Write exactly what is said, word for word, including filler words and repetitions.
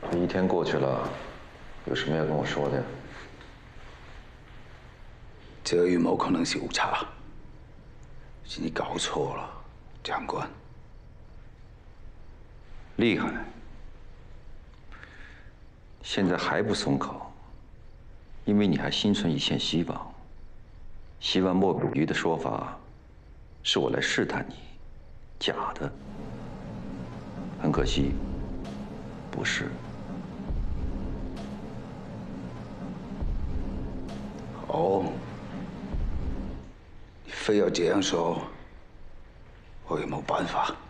这一天过去了，有什么要跟我说的呀？ 这个预谋可能是误差，是你搞错了，长官。 厉害！现在还不松口，因为你还心存一线希望。希望莫不鱼的说法，是我来试探你，假的。很可惜，不是。 好，你非要这样说，我也没办法。